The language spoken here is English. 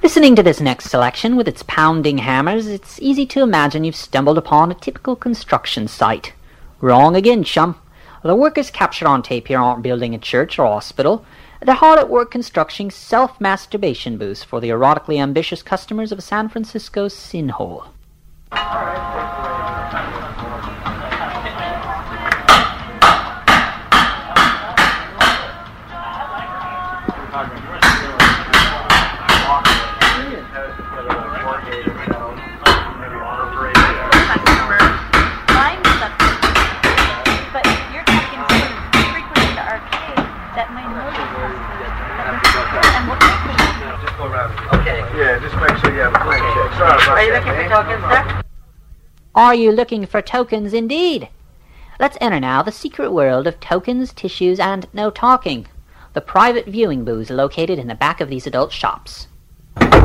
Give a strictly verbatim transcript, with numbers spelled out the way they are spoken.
Listening to this next selection with its pounding hammers, it's easy to imagine you've stumbled upon a typical construction site. Wrong again, chum. The workers captured on tape here aren't building a church or hospital. They're hard at work constructing self-masturbation booths for the erotically ambitious customers of San Francisco's sin hole. Yeah, just make sure you have a blank check. Sorry about Are you that, looking man. for tokens, sir? Are you looking for tokens indeed? Let's enter now the secret world of tokens, tissues, and no talking. The private viewing booths located in the back of these adult shops.